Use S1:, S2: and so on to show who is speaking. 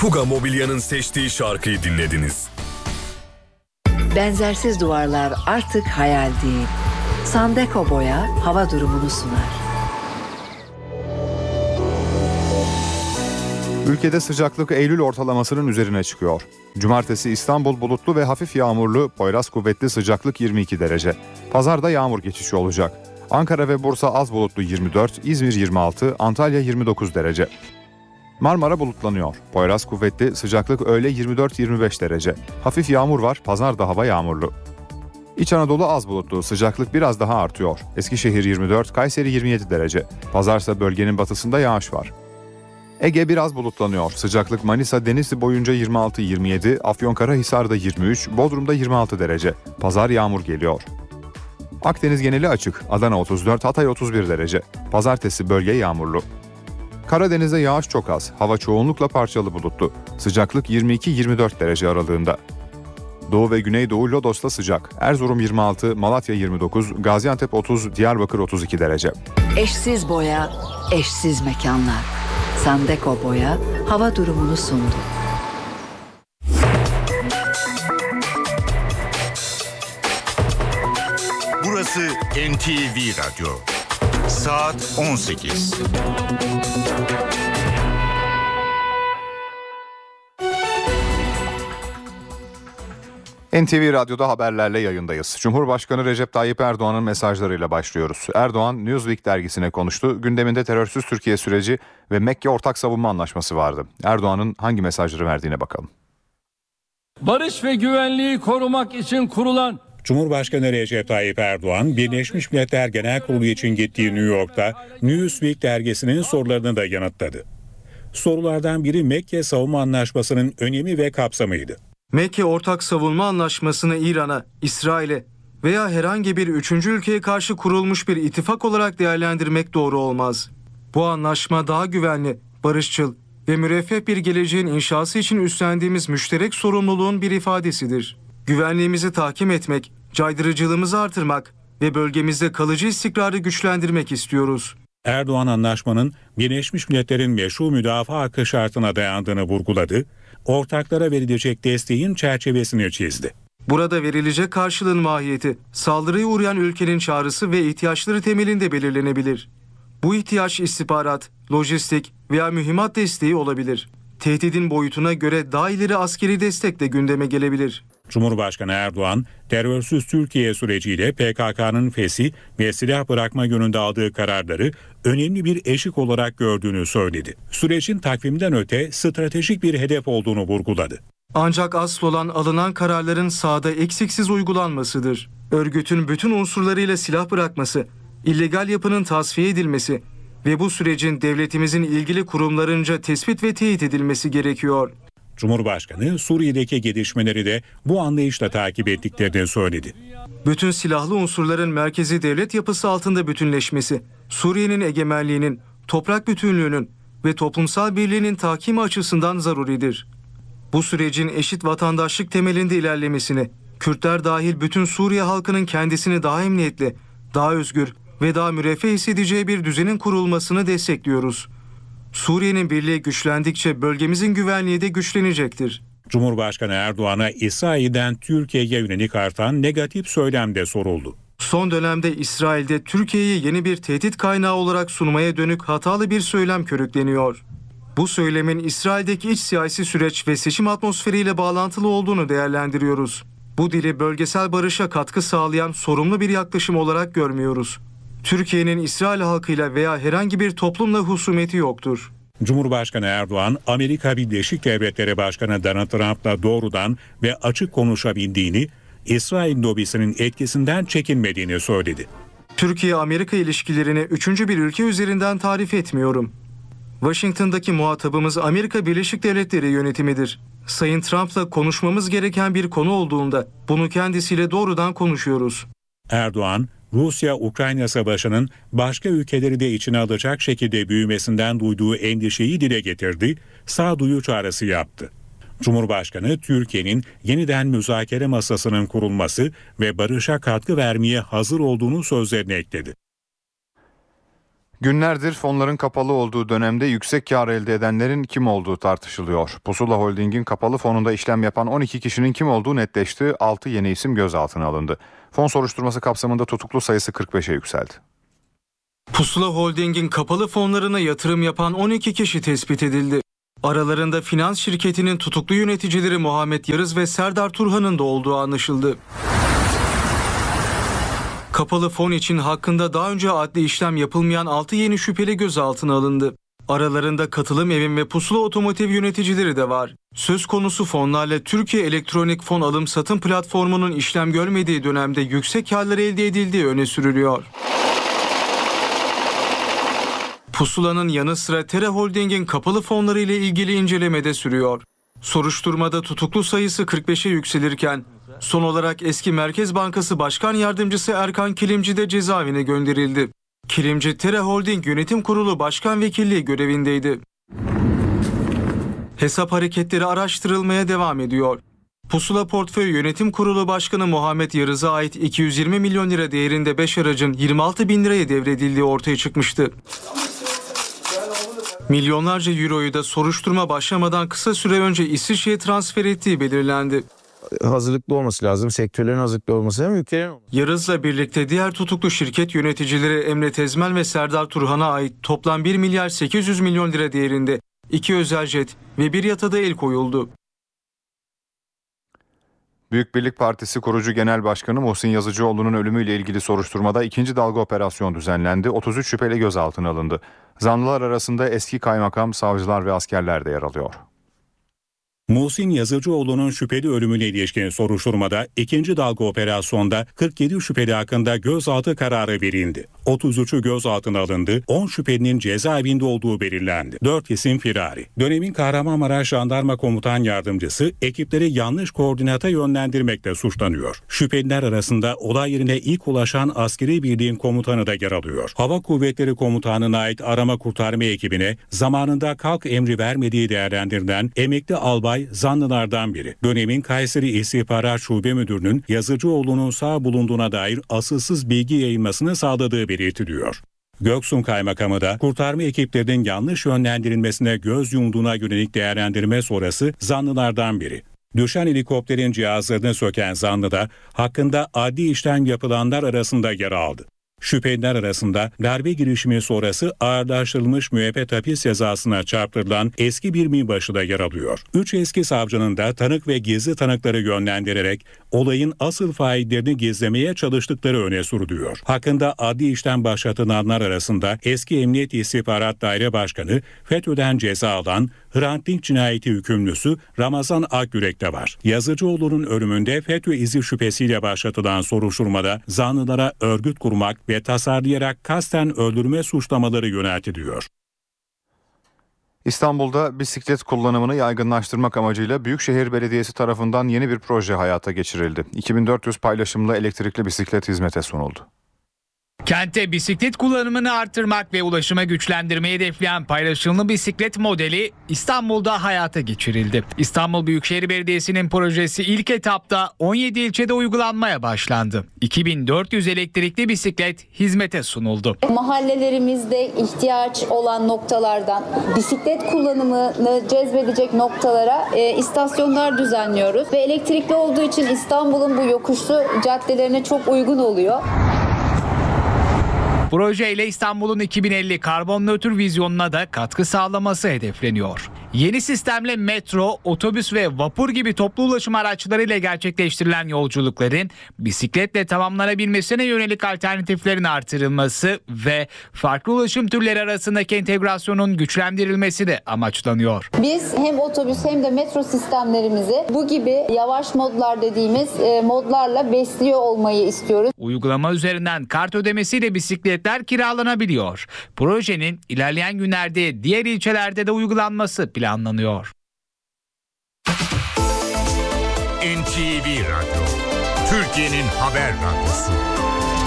S1: Puga Mobilya'nın seçtiği şarkıyı dinlediniz.
S2: Benzersiz duvarlar artık hayal değil. Sandeko Boya hava durumunu sunar.
S3: Ülkede sıcaklık Eylül ortalamasının üzerine çıkıyor. Cumartesi İstanbul bulutlu ve hafif yağmurlu, Poyraz kuvvetli, sıcaklık 22 derece. Pazarda yağmur geçişi olacak. Ankara ve Bursa az bulutlu 24, İzmir 26, Antalya 29 derece. Marmara bulutlanıyor. Poyraz kuvvetli, sıcaklık öğle 24-25 derece. Hafif yağmur var, pazarda hava yağmurlu. İç Anadolu az bulutlu, sıcaklık biraz daha artıyor. Eskişehir 24, Kayseri 27 derece. Pazarsa bölgenin batısında yağış var. Ege biraz bulutlanıyor. Sıcaklık Manisa, Denizli boyunca 26-27, Afyonkarahisar'da 23, Bodrum'da 26 derece. Pazar yağmur geliyor. Akdeniz geneli açık. Adana 34, Hatay 31 derece. Pazartesi bölge yağmurlu. Karadeniz'de yağış çok az. Hava çoğunlukla parçalı bulutlu. Sıcaklık 22-24 derece aralığında. Doğu ve Güneydoğu Lodos'ta sıcak. Erzurum 26, Malatya 29, Gaziantep 30, Diyarbakır 32 derece.
S2: Eşsiz boya, eşsiz mekanlar. Sandeko Boya hava durumunu sundu.
S4: Burası NTV Radyo. Saat 18.
S3: NTV Radyo'da haberlerle yayındayız. Cumhurbaşkanı Recep Tayyip Erdoğan'ın mesajlarıyla başlıyoruz. Erdoğan, Newsweek dergisine konuştu. Gündeminde terörsüz Türkiye süreci ve Mekke Ortak Savunma Anlaşması vardı. Erdoğan'ın hangi mesajları verdiğine bakalım.
S5: Barış ve güvenliği korumak için kurulan
S6: Cumhurbaşkanı Recep Tayyip Erdoğan, Birleşmiş Milletler Genel Kurulu için gittiği New York'ta Newsweek dergisinin sorularını da yanıtladı. Sorulardan biri Mekke Savunma Anlaşması'nın önemi ve kapsamıydı.
S7: Mekke Ortak Savunma Anlaşması'nı İran'a, İsrail'e veya herhangi bir üçüncü ülkeye karşı kurulmuş bir ittifak olarak değerlendirmek doğru olmaz. Bu anlaşma daha güvenli, barışçıl ve müreffeh bir geleceğin inşası için üstlendiğimiz müşterek sorumluluğun bir ifadesidir. Güvenliğimizi tahkim etmek, caydırıcılığımızı artırmak ve bölgemizde kalıcı istikrarı güçlendirmek istiyoruz.
S6: Erdoğan anlaşmanın Birleşmiş Milletler'in meşru müdafaa hakkı şartına dayandığını vurguladı, ortaklara verilecek desteğin çerçevesini çizdi.
S7: Burada verilecek karşılığın mahiyeti, saldırıya uğrayan ülkenin çağrısı ve ihtiyaçları temelinde belirlenebilir. Bu ihtiyaç istihbarat, lojistik veya mühimmat desteği olabilir. Tehdidin boyutuna göre daha ileri askeri destek de gündeme gelebilir.
S6: Cumhurbaşkanı Erdoğan, terörsüz Türkiye süreciyle PKK'nın fesih ve silah bırakma yönünde aldığı kararları önemli bir eşik olarak gördüğünü söyledi. Sürecin takvimden öte stratejik bir hedef olduğunu vurguladı.
S7: Ancak asıl olan alınan kararların sahada eksiksiz uygulanmasıdır. Örgütün bütün unsurlarıyla silah bırakması, illegal yapının tasfiye edilmesi ve bu sürecin devletimizin ilgili kurumlarınca tespit ve teyit edilmesi gerekiyor.
S6: Cumhurbaşkanı Suriye'deki gelişmeleri de bu anlayışla takip ettiklerini söyledi.
S7: Bütün silahlı unsurların merkezi devlet yapısı altında bütünleşmesi, Suriye'nin egemenliğinin, toprak bütünlüğünün ve toplumsal birliğinin tahkimi açısından zaruridir. Bu sürecin eşit vatandaşlık temelinde ilerlemesini, Kürtler dahil bütün Suriye halkının kendisini daha emniyetli, daha özgür ve daha müreffeh hissedeceği bir düzenin kurulmasını destekliyoruz. Suriye'nin birliği güçlendikçe bölgemizin güvenliği de güçlenecektir.
S6: Cumhurbaşkanı Erdoğan'a İsrail'den Türkiye'ye yönelik artan negatif söylem de soruldu.
S7: Son dönemde İsrail'de Türkiye'yi yeni bir tehdit kaynağı olarak sunmaya dönük hatalı bir söylem körükleniyor. Bu söylemin İsrail'deki iç siyasi süreç ve seçim atmosferiyle bağlantılı olduğunu değerlendiriyoruz. Bu dili bölgesel barışa katkı sağlayan sorumlu bir yaklaşım olarak görmüyoruz. Türkiye'nin İsrail halkıyla veya herhangi bir toplumla husumeti yoktur.
S6: Cumhurbaşkanı Erdoğan, Amerika Birleşik Devletleri Başkanı Donald Trump'la doğrudan ve açık konuşabildiğini, İsrail lobisinin etkisinden çekinmediğini söyledi.
S7: Türkiye-Amerika ilişkilerini üçüncü bir ülke üzerinden tarif etmiyorum. Washington'daki muhatabımız Amerika Birleşik Devletleri yönetimidir. Sayın Trump'la konuşmamız gereken bir konu olduğunda bunu kendisiyle doğrudan konuşuyoruz.
S6: Erdoğan, Rusya-Ukrayna savaşının başka ülkeleri de içine alacak şekilde büyümesinden duyduğu endişeyi dile getirdi, sağduyu çağrısı yaptı. Cumhurbaşkanı, Türkiye'nin yeniden müzakere masasının kurulması ve barışa katkı vermeye hazır olduğunu sözlerine ekledi.
S3: Günlerdir fonların kapalı olduğu dönemde yüksek kar elde edenlerin kim olduğu tartışılıyor. Pusula Holding'in kapalı fonunda işlem yapan 12 kişinin kim olduğu netleşti. 6 yeni isim gözaltına alındı. Fon soruşturması kapsamında tutuklu sayısı 45'e yükseldi.
S7: Pusula Holding'in kapalı fonlarına yatırım yapan 12 kişi tespit edildi. Aralarında finans şirketinin tutuklu yöneticileri Muhammed Yarız ve Serdar Turhan'ın da olduğu anlaşıldı. Kapalı fon için hakkında daha önce adli işlem yapılmayan 6 yeni şüpheli gözaltına alındı. Aralarında Katılım Evim ve Pusula Otomotiv yöneticileri de var. Söz konusu fonlarla Türkiye Elektronik Fon Alım Satım Platformu'nun işlem görmediği dönemde yüksek karlar elde edildiği öne sürülüyor. Pusula'nın yanı sıra Tere Holding'in kapalı fonları ile ilgili inceleme de sürüyor. Soruşturmada tutuklu sayısı 45'e yükselirken son olarak eski Merkez Bankası Başkan Yardımcısı Erkan Kilimci de cezaevine gönderildi. Kilimci Tere Holding Yönetim Kurulu Başkan Vekilliği görevindeydi. Hesap hareketleri araştırılmaya devam ediyor. Pusula Portföy Yönetim Kurulu Başkanı Muhammed Yarız'a ait 220 milyon lira değerinde 5 aracın 26 bin liraya devredildiği ortaya çıkmıştı. Milyonlarca euroyu da soruşturma başlamadan kısa süre önce İsviçre'ye transfer ettiği belirlendi.
S8: Hazırlıklı olması lazım. Sektörlerin hazırlıklı olması hem ülkelerin olması.
S7: Yarız'la birlikte diğer tutuklu şirket yöneticileri Emre Tezmel ve Serdar Turhan'a ait toplam 1 milyar 800 milyon lira değerinde 2 özel jet ve bir yata da el koyuldu.
S3: Büyük Birlik Partisi kurucu genel başkanı Muhsin Yazıcıoğlu'nun ölümüyle ilgili soruşturmada ikinci dalga operasyon düzenlendi. 33 şüpheli gözaltına alındı. Zanlılar arasında eski kaymakam, savcılar ve askerler de yer alıyor.
S6: Muhsin Yazıcıoğlu'nun şüpheli ölümüne ilişkin soruşturmada ikinci dalga operasyonda 47 şüpheli hakkında gözaltı kararı verildi. 33'ü gözaltına alındı, 10 şüphelinin cezaevinde olduğu belirlendi. 4 isim firari. Dönemin Kahramanmaraş Jandarma Komutan Yardımcısı ekipleri yanlış koordinata yönlendirmekle suçlanıyor. Şüpheliler arasında olay yerine ilk ulaşan askeri birliğin komutanı da yer alıyor. Hava Kuvvetleri Komutanı'na ait arama kurtarma ekibine zamanında kalk emri vermediği değerlendirilen emekli albay zanlılardan biri. Dönemin Kayseri İstihbarat Şube Müdürü'nün Yazıcıoğlu'nun sağ bulunduğuna dair asılsız bilgi yayılmasını sağladığı belirtiliyor. Göksun Kaymakamı da kurtarma ekiplerinin yanlış yönlendirilmesine göz yumduğuna yönelik değerlendirme sonrası zanlılardan biri. Düşen helikopterin cihazlarını söken zanlı da hakkında adli işlem yapılanlar arasında yer aldı. Şüpheliler arasında darbe girişimi sonrası ağırlaştırılmış müebbet hapis cezasına çarptırılan eski bir binbaşı da yer alıyor. 3 eski savcının da tanık ve gizli tanıkları yönlendirerek olayın asıl faillerini gizlemeye çalıştıkları öne sürülüyor. Hakkında adli işlem başlatılanlar arasında eski Emniyet İstihbarat Daire Başkanı, FETÖ'den ceza alan Hrant Dink cinayeti hükümlüsü Ramazan Akyürek de var. Yazıcıoğlu'nun ölümünde FETÖ izi şüphesiyle başlatılan soruşturmada zanlılara örgüt kurmak ve tasarlayarak kasten öldürme suçlamaları yöneltiliyor.
S3: İstanbul'da bisiklet kullanımını yaygınlaştırmak amacıyla Büyükşehir Belediyesi tarafından yeni bir proje hayata geçirildi. 2400 paylaşımlı elektrikli bisiklet hizmete sunuldu.
S9: Kente bisiklet kullanımını artırmak ve ulaşımı güçlendirmeyi hedefleyen paylaşımlı bisiklet modeli İstanbul'da hayata geçirildi. İstanbul Büyükşehir Belediyesi'nin projesi ilk etapta 17 ilçede uygulanmaya başlandı. 2400 elektrikli bisiklet hizmete sunuldu.
S10: Mahallelerimizde ihtiyaç olan noktalardan bisiklet kullanımını cezbedecek noktalara istasyonlar düzenliyoruz. Ve elektrikli olduğu için İstanbul'un bu yokuşlu caddelerine çok uygun oluyor.
S9: Projeyle İstanbul'un 2050 karbon nötr vizyonuna da katkı sağlaması hedefleniyor. Yeni sistemle metro, otobüs ve vapur gibi toplu ulaşım araçlarıyla gerçekleştirilen yolculukların bisikletle tamamlanabilmesine yönelik alternatiflerin artırılması ve farklı ulaşım türleri arasındaki entegrasyonun güçlendirilmesi de amaçlanıyor.
S10: Biz hem otobüs hem de metro sistemlerimizi bu gibi yavaş modlar dediğimiz modlarla besliyor olmayı istiyoruz.
S9: Uygulama üzerinden kart ödemesiyle bisikletler kiralanabiliyor. Projenin ilerleyen günlerde diğer ilçelerde de uygulanması planlanıyor.
S4: NTV Radyo, Türkiye'nin haber radyosu.